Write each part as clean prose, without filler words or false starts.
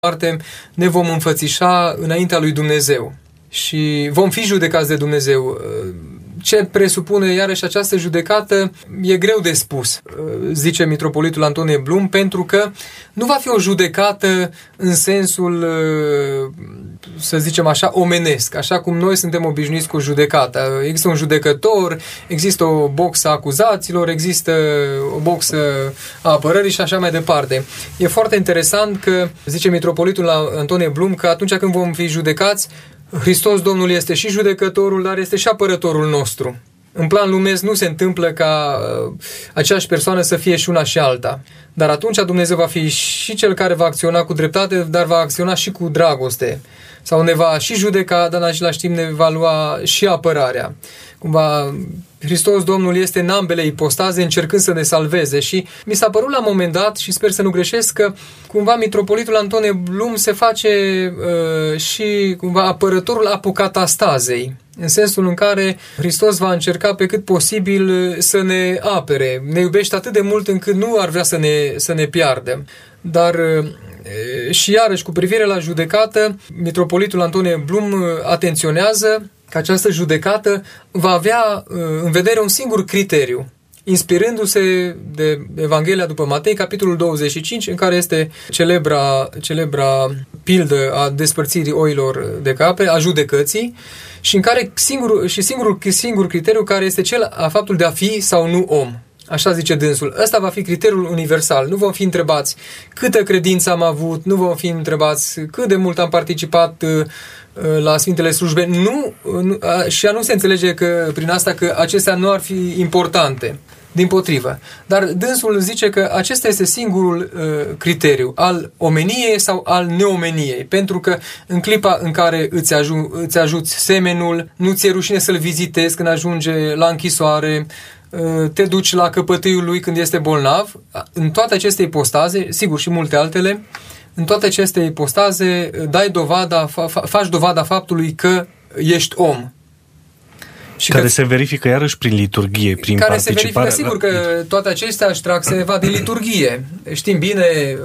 parte ne vom înfățișa înaintea lui Dumnezeu și vom fi judecați de Dumnezeu. Ce presupune iarăși această judecată e greu de spus, zice mitropolitul Antonie Blum, pentru că nu va fi o judecată în sensul, să zicem așa, omenesc, așa cum noi suntem obișnuiți cu judecata. Există un judecător, există o boxă a acuzaților, există o boxă a apărării și așa mai departe. E foarte interesant că, zice mitropolitul Antonie Blum, că atunci când vom fi judecați, Hristos Domnul este și judecătorul, dar este și apărătorul nostru. În plan lumesc nu se întâmplă ca aceeași persoană să fie și una și alta. Dar atunci Dumnezeu va fi și cel care va acționa cu dreptate, dar va acționa și cu dragoste. Sau ne va și judeca, dar în același timp ne va lua și apărarea. Cumva Hristos Domnul este în ambele ipostaze încercând să ne salveze și mi s-a părut la un moment dat, și sper să nu greșesc, că cumva mitropolitul Antonie Blum se face și cumva apărătorul apocatastazei, în sensul în care Hristos va încerca pe cât posibil să ne apere. Ne iubește atât de mult încât nu ar vrea să ne piardă. Dar și iarăși cu privire la judecată, mitropolitul Antonie Blum atenționează că această judecată va avea în vedere un singur criteriu, inspirându-se de Evanghelia după Matei, capitolul 25, în care este celebra pildă a despărțirii oilor de capre, a judecății, și în care singur criteriu care este cel a faptul de a fi sau nu om. Așa zice dânsul. Ăsta va fi criteriul universal. Nu vom fi întrebați câtă credință am avut, nu vom fi întrebați cât de mult am participat la Sfintele Slujbe. Și a nu se înțelege că prin asta că acestea nu ar fi importante. Dimpotrivă. Dar dânsul zice că acesta este singurul criteriu al omeniei sau al neomeniei. Pentru că în clipa în care îți ajuți semenul, nu ți-e rușine să-l vizitezi când ajunge la închisoare, te duci la căpătâiul lui când este bolnav, în toate aceste ipostaze, sigur și multe altele, în toate aceste ipostaze faci dovada faptului că ești om. Și care se verifică iarăși prin liturghie, prin care participare. Se verifică, sigur că toate acestea își trag seva din liturghie. Știm bine,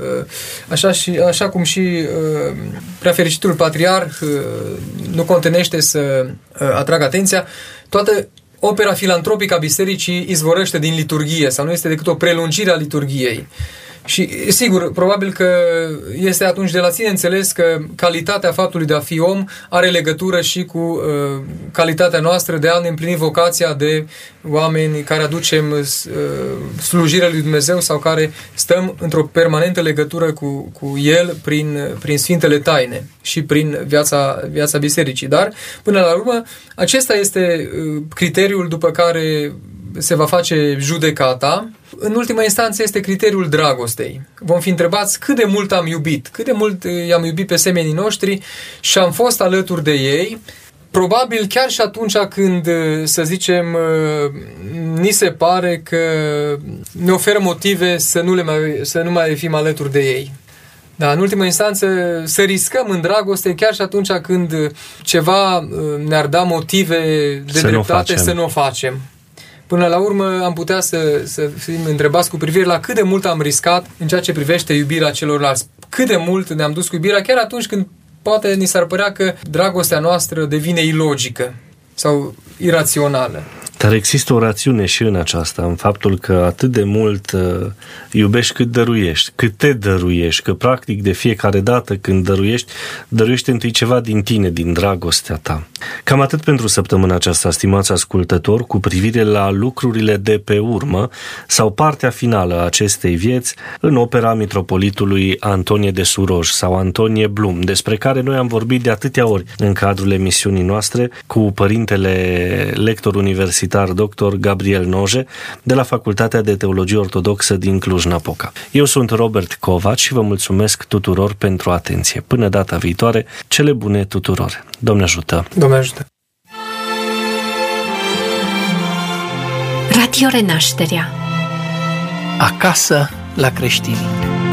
așa cum și preafericitul patriarh nu contenește să atragă atenția, toată opera filantropică a bisericii izvorăște din liturghie sau nu este decât o prelungire a liturghiei. Și sigur, probabil că este atunci de la sine înțeles că calitatea faptului de a fi om are legătură și cu calitatea noastră de a ne împlini vocația de oameni care aducem slujirea lui Dumnezeu sau care stăm într-o permanentă legătură cu El prin Sfintele Taine și prin viața bisericii. Dar, până la urmă, acesta este criteriul după care se va face judecata. În ultima instanță este criteriul dragostei. Vom fi întrebați cât de mult am iubit, cât de mult i-am iubit pe semenii noștri și am fost alături de ei. Probabil chiar și atunci când, să zicem, ni se pare că ne oferă motive să nu mai fim alături de ei. Da, în ultima instanță să riscăm în dragoste chiar și atunci când ceva ne-ar da motive de dreptate să nu o facem. Până la urmă am putea să fim întrebați cu privire la cât de mult am riscat în ceea ce privește iubirea celorlalți. Cât de mult ne-am dus cu iubirea chiar atunci când poate ni s-ar părea că dragostea noastră devine ilogică sau irațională. Dar există o rațiune și în aceasta, în faptul că atât de mult iubești cât dăruiești, cât te dăruiești, că practic de fiecare dată când dăruiești întâi ceva din tine, din dragostea ta. Cam atât pentru săptămâna aceasta, stimați ascultători, cu privire la lucrurile de pe urmă sau partea finală a acestei vieți în opera mitropolitului Antonie de Suroj sau Antonie Blum, despre care noi am vorbit de atâtea ori în cadrul emisiunii noastre cu părintele lector universitar dr. Gabriel Noje de la Facultatea de Teologie Ortodoxă din Cluj-Napoca. Eu sunt Robert Covaci și vă mulțumesc tuturor pentru atenție. Până data viitoare, cele bune tuturor. Doamne ajută! Doamne ajută! Radio Renașterea. Acasă la creștini.